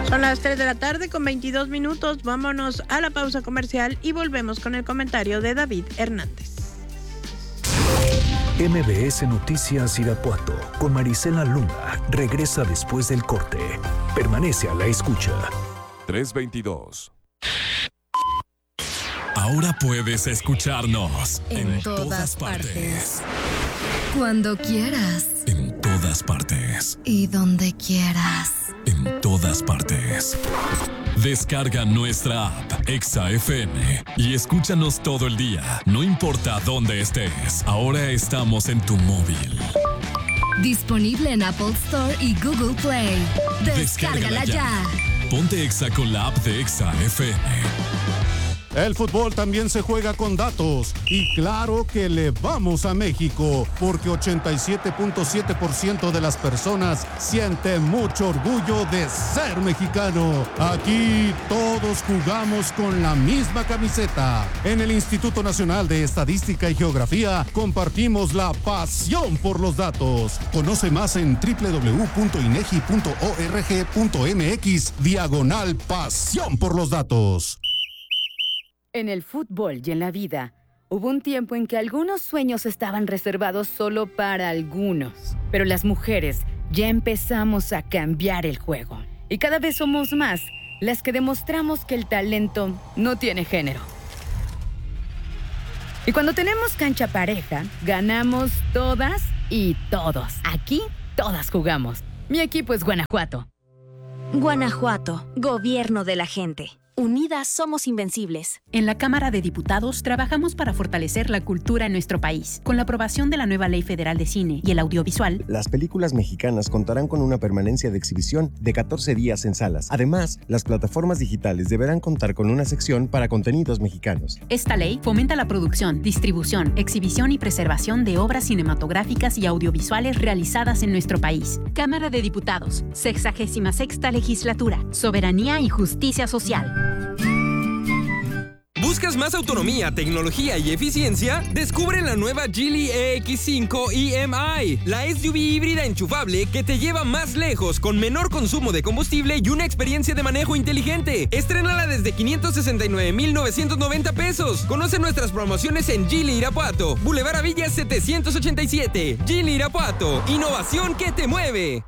Son las 3 de la tarde con 22 minutos. Vámonos a la pausa comercial y volvemos con el comentario de David Hernández. MBS Noticias Irapuato con Marisela Luna regresa después del corte. Permanece a la escucha. 3:22. Ahora puedes escucharnos en todas partes. Cuando quieras. En todas partes. Y donde quieras. En todas partes. Descarga nuestra app Exa FM y escúchanos todo el día, no importa dónde estés. Ahora estamos en tu móvil. Disponible en Apple Store y Google Play. Descárgala ya. Ponte Exa con la app de Exa FM. El fútbol también se juega con datos y claro que le vamos a México porque 87.7% de las personas sienten mucho orgullo de ser mexicano. Aquí todos jugamos con la misma camiseta. En el Instituto Nacional de Estadística y Geografía compartimos la pasión por los datos. Conoce más en www.inegi.org.mx/pasión por los datos. En el fútbol y en la vida, hubo un tiempo en que algunos sueños estaban reservados solo para algunos. Pero las mujeres ya empezamos a cambiar el juego. Y cada vez somos más las que demostramos que el talento no tiene género. Y cuando tenemos cancha pareja, ganamos todas y todos. Aquí, todas jugamos. Mi equipo es Guanajuato. Guanajuato, gobierno de la gente. Unidas somos invencibles. En la Cámara de Diputados trabajamos para fortalecer la cultura en nuestro país. Con la aprobación de la nueva Ley Federal de Cine y el Audiovisual, las películas mexicanas contarán con una permanencia de exhibición de 14 días en salas. Además, las plataformas digitales deberán contar con una sección para contenidos mexicanos. Esta ley fomenta la producción, distribución, exhibición y preservación de obras cinematográficas y audiovisuales realizadas en nuestro país. Cámara de Diputados, 66ª Legislatura, Soberanía y Justicia Social. ¿Buscas más autonomía, tecnología y eficiencia? Descubre la nueva Geely EX5 EM-i, la SUV híbrida enchufable que te lleva más lejos con menor consumo de combustible y una experiencia de manejo inteligente. Estrénala desde 569,990 pesos. Conoce nuestras promociones en Geely Irapuato, Boulevard Avillas 787. Geely Irapuato, innovación que te mueve.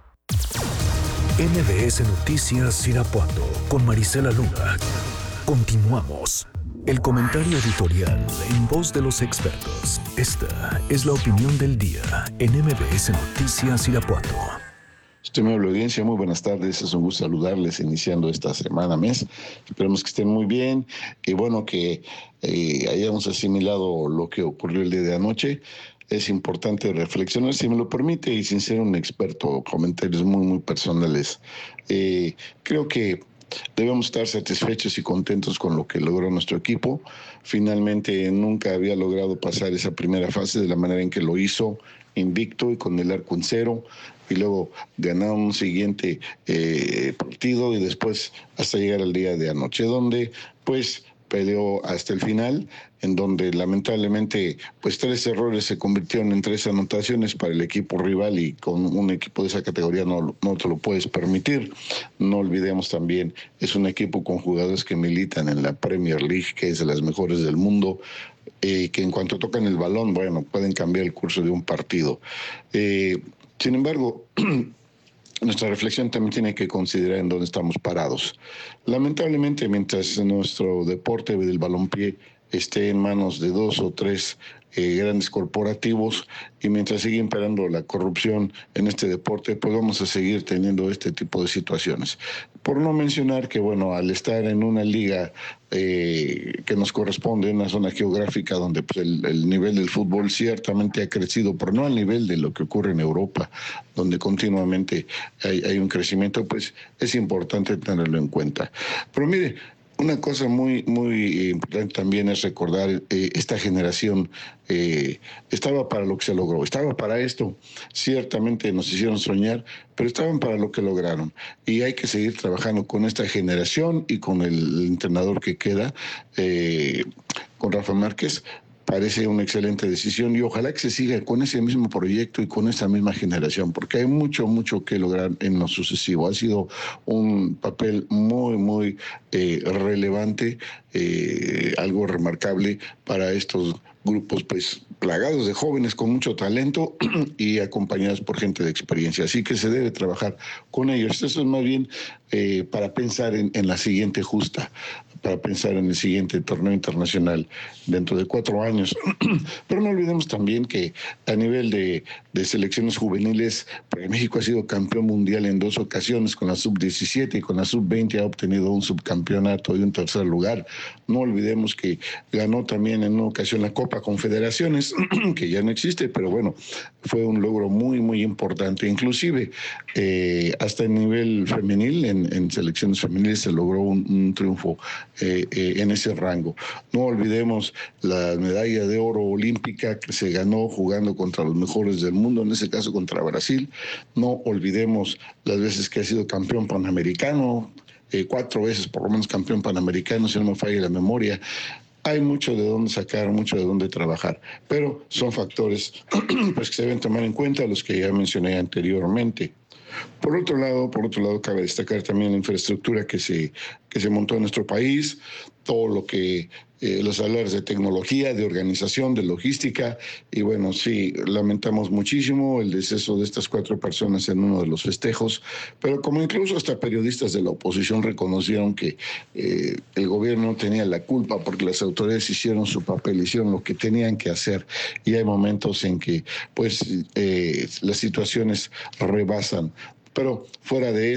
MBS Noticias Irapuato con Marisela Luna. Continuamos. El comentario editorial en voz de los expertos. Esta es la opinión del día en MBS Noticias Irapuato. Estimable audiencia, muy buenas tardes. Es un gusto saludarles iniciando esta semana, mes. Esperemos que estén muy bien y bueno, que hayamos asimilado lo que ocurrió el día de anoche. Es importante reflexionar, si me lo permite, y sin ser un experto, comentarios muy personales. Creo que debemos estar satisfechos y contentos con lo que logró nuestro equipo. Finalmente nunca había logrado pasar esa primera fase de la manera en que lo hizo, invicto y con el arco en cero, y luego ganar un siguiente partido y después hasta llegar al día de anoche, donde pues peleó hasta el final, en donde lamentablemente pues 3 errores se convirtieron en 3 anotaciones para el equipo rival, y con un equipo de esa categoría no te lo puedes permitir. No olvidemos también, es un equipo con jugadores que militan en la Premier League, que es de las mejores del mundo, que en cuanto tocan el balón, bueno, pueden cambiar el curso de un partido. Sin embargo, nuestra reflexión también tiene que considerar en dónde estamos parados. Lamentablemente, mientras nuestro deporte del balompié esté en manos de 2 o 3 grandes corporativos, y mientras sigue imperando la corrupción en este deporte, pues vamos a seguir teniendo este tipo de situaciones. Por no mencionar que, bueno, al estar en una liga que nos corresponde, en una zona geográfica donde pues, el nivel del fútbol ciertamente ha crecido, pero no al nivel de lo que ocurre en Europa, donde continuamente hay un crecimiento, pues es importante tenerlo en cuenta. Pero mire, una cosa muy importante también es recordar esta generación estaba para lo que se logró, estaba para esto. Ciertamente nos hicieron soñar, pero estaban para lo que lograron. Y hay que seguir trabajando con esta generación y con el entrenador que queda, con Rafa Márquez, parece una excelente decisión y ojalá que se siga con ese mismo proyecto y con esa misma generación, porque hay mucho que lograr en lo sucesivo. Ha sido un papel muy relevante, algo remarcable para estos grupos pues plagados de jóvenes con mucho talento y acompañados por gente de experiencia. Así que se debe trabajar con ellos. Eso es más bien para pensar en la siguiente justa, para pensar en el siguiente torneo internacional dentro de 4 años. Pero no olvidemos también que a nivel de selecciones juveniles, porque México ha sido campeón mundial en 2 ocasiones, con la sub-17 y con la sub-20 ha obtenido un subcampeonato y un tercer lugar. No olvidemos que ganó también en una ocasión la Copa Confederaciones, que ya no existe, pero bueno, fue un logro muy importante. Inclusive, hasta el nivel femenil, en selecciones femeniles se logró un triunfo en ese rango. No olvidemos la medalla de oro olímpica que se ganó jugando contra los mejores del mundo, en ese caso contra Brasil. No olvidemos las veces que ha sido campeón panamericano, 4 veces por lo menos campeón panamericano, si no me falla la memoria. Hay mucho de dónde sacar, mucho de dónde trabajar, pero son factores pues, que se deben tomar en cuenta, los que ya mencioné anteriormente. Por otro lado, cabe destacar también la infraestructura que se montó en nuestro país, todo lo que los valores de tecnología, de organización, de logística, y bueno, sí, lamentamos muchísimo el deceso de estas 4 personas en uno de los festejos, pero como incluso hasta periodistas de la oposición reconocieron que el gobierno tenía la culpa porque las autoridades hicieron su papel, hicieron lo que tenían que hacer, y hay momentos en que pues las situaciones rebasan. Pero fuera de